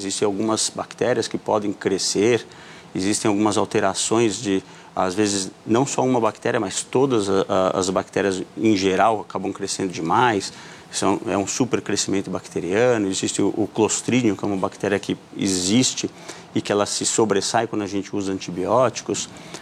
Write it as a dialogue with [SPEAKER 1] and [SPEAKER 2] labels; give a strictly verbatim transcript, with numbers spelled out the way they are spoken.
[SPEAKER 1] Existem algumas bactérias que podem crescer, existem algumas alterações de, às vezes, não só uma bactéria, mas todas as bactérias em geral acabam crescendo demais. São, é um supercrescimento bacteriano. Existe o, o Clostridium, que é uma bactéria que existe e que ela se sobressai quando a gente usa antibióticos.